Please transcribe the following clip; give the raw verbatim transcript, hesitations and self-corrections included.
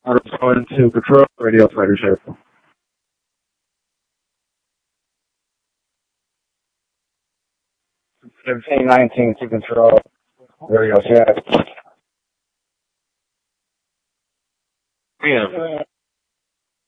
I'm going to control radio fighter ship. Fifteen nineteen to control radio chat. Yeah.